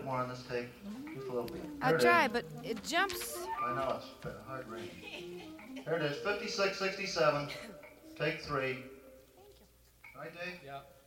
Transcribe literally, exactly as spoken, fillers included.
bit more on this take. Just a little bit. I'll try, but it jumps. I know, it's a hard range. There it is, fifty-six sixty-seven, take three. Right, Dave? Yeah.